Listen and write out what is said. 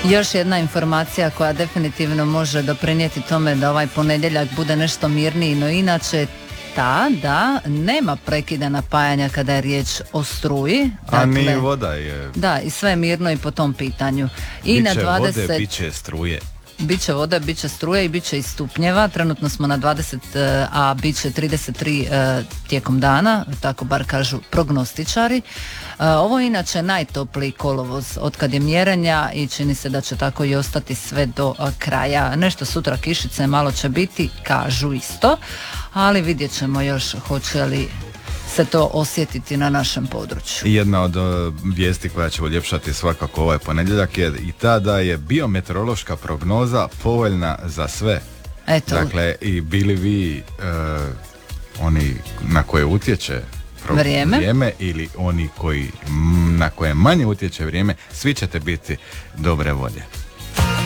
Još jedna informacija koja definitivno može doprinijeti tome da ovaj ponedjeljak bude nešto mirniji, no inače ta da nema prekida napajanja kada je riječ o struji. A ni voda je. Da, i sve je mirno i po tom pitanju. I biće na 20... vode, biće struje. Biće vode, biće struje i biće i stupnjeva. Trenutno smo na 20, a biće 33 tijekom dana, tako bar kažu prognostičari. Ovo je inače najtopliji kolovoz od kad je mjerenja i čini se da će tako i ostati sve do kraja. Nešto sutra kišice malo će biti, kažu isto, ali vidjet ćemo još hoće li se to osjetiti na našem području. Jedna od vijesti koja će uljepšati svakako ovaj ponedjeljak je i ta da je biometeorološka prognoza povoljna za sve. Eto. Dakle, i bili vi oni na koje utječe vrijeme ili oni koji na koje manje utječe vrijeme, svi ćete biti dobre volje.